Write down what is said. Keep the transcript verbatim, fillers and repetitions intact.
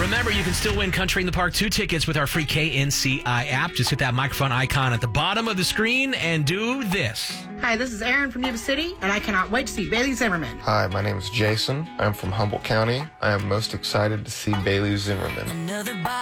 Remember, you can still win Country in the Park two tickets with our free K N C I app. Just hit that microphone icon at the bottom of the screen and do this. Hi, this is Aaron from Yuba City, and I cannot wait to see Bailey Zimmerman. Hi, my name is Jason. I'm from Humboldt County. I am most excited to see Bailey Zimmerman.